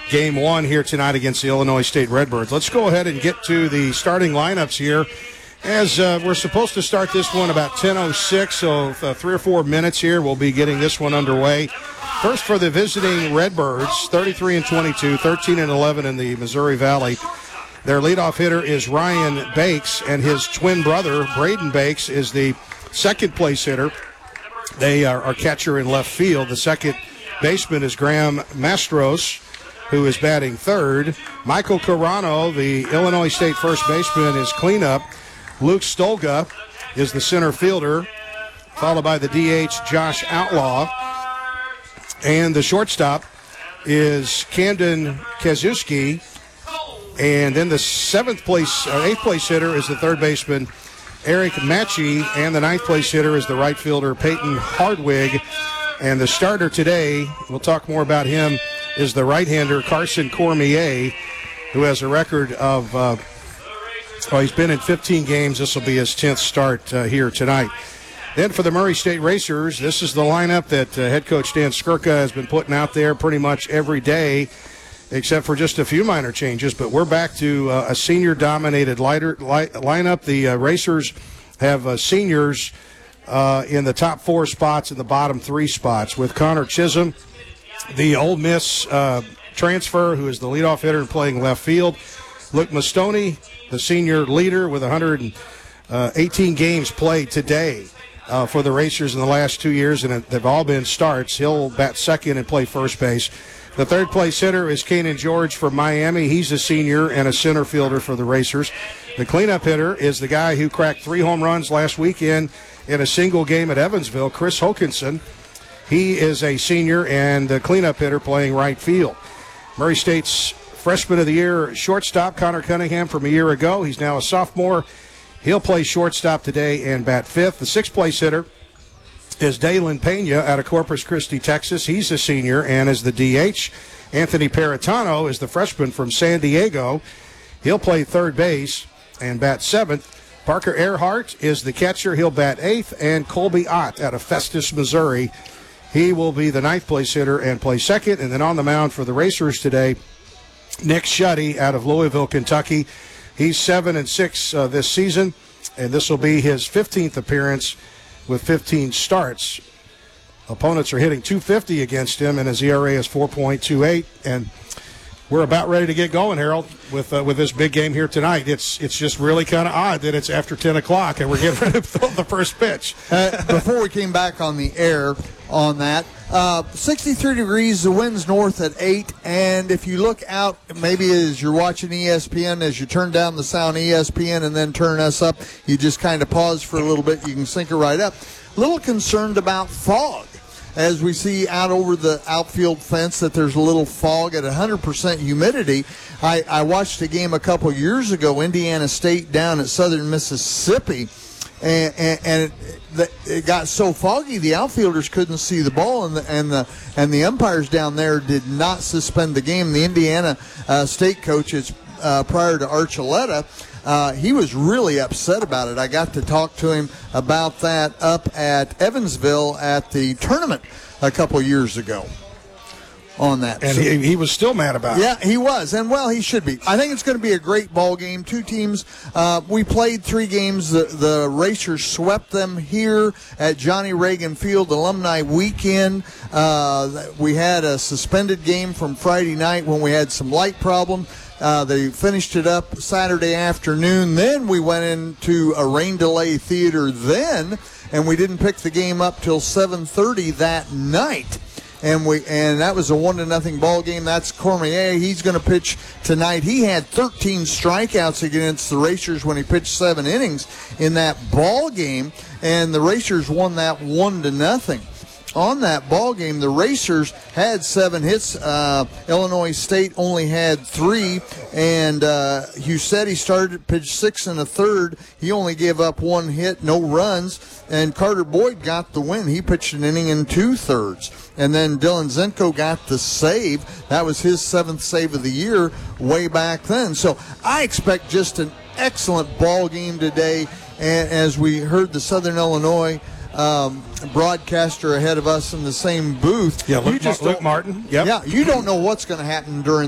Game 1 here tonight against the Illinois State Redbirds. Let's go ahead and get to the starting lineups here, as we're supposed to start this one about 10:06, so 3 or 4 minutes here. We'll be getting this one underway. First for the visiting Redbirds, 33-22, 13-11 in the Missouri Valley. Their leadoff hitter is Ryan Bakes, and his twin brother, Braden Bakes, is the second place hitter. They are catcher in left field. The second baseman is Graham Mastros, who is batting third. Michael Carano, the Illinois State first baseman, is cleanup. Luke Stolga is the center fielder, followed by the DH, Josh Outlaw. And the shortstop is Camden Kazuski. And then the eighth place hitter is the third baseman, Eric Matchie. And the ninth place hitter is the right fielder, Peyton Hardwig. And the starter today, we'll talk more about him, is the right-hander, Carson Cormier, who has a record of, he's been in 15 games. This will be his 10th start here tonight. Then for the Murray State Racers, this is the lineup that head coach Dan Skirka has been putting out there pretty much every day, except for just a few minor changes. But we're back to a senior-dominated lineup. The Racers have seniors in the top 4 spots and the bottom 3 spots, with Connor Chisholm, the Ole Miss transfer, who is the leadoff hitter and playing left field. Luke Mastoni, the senior leader, with 118 games played today for the Racers in the last 2 years, and they've all been starts. He'll bat second and play first base. The third place hitter is Kanan George from Miami. He's a senior and a center fielder for the Racers. The cleanup hitter is the guy who cracked 3 home runs last weekend in a single game at Evansville, Chris Hokinson. He is a senior and the cleanup hitter playing right field. Murray State's freshman of the year shortstop, Connor Cunningham, from a year ago. He's now a sophomore. He'll play shortstop today and bat fifth. The sixth place hitter is Dalen Pena out of Corpus Christi, Texas. He's a senior and is the DH. Anthony Paratano is the freshman from San Diego. He'll play third base and bat seventh. Parker Earhart is the catcher. He'll bat eighth. And Colby Ott out of Festus, Missouri. He will be the ninth place hitter and play second. And then on the mound for the Racers today, Nick Schutte out of Louisville, Kentucky. He's 7-6 this season, and this will be his 15th appearance with 15 starts. Opponents are hitting .250 against him, and his ERA is 4.28. And we're about ready to get going, Harold, with this big game here tonight. It's just really kind of odd that it's after 10 o'clock and we're getting ready to throw the first pitch. Before we came back on the air on that, 63 degrees, the wind's north at 8, and if you look out, maybe as you're watching ESPN, as you turn down the sound ESPN and then turn us up, you just kind of pause for a little bit, you can sync it right up. A little concerned about fog. As we see out over the outfield fence that there's a little fog at 100% humidity. I watched a game a couple years ago, Indiana State down at Southern Mississippi, and it got so foggy the outfielders couldn't see the ball, and the umpires down there did not suspend the game. The Indiana State coaches prior to Archuleta, he was really upset about it. I got to talk to him about that up at Evansville at the tournament a couple years ago on that. And he was still mad about it. Yeah, he was. And, well, he should be. I think it's going to be a great ball game. Two teams. We played 3 games. The Racers swept them here at Johnny Reagan Field Alumni Weekend. We had a suspended game from Friday night when we had some light problems. They finished it up Saturday afternoon. Then we went into a rain delay theater then, and we didn't pick the game up till 7:30 that night. And that was a 1-0 ball game. That's Cormier. He's going to pitch tonight. He had 13 strikeouts against the Racers when he pitched 7 innings in that ball game, and the Racers won that 1-0. On that ball game, the Racers had 7 hits. Illinois State only had 3, and Husetti started, pitched 6 1/3. He only gave up 1 hit, no runs, and Carter Boyd got the win. He pitched an inning in 2/3. And then Dylan Zenko got the save. That was his 7th save of the year way back then. So I expect just an excellent ball game today. And as we heard the Southern Illinois broadcaster ahead of us in the same booth. Yeah, Luke Martin. Yep. Yeah, you don't know what's going to happen during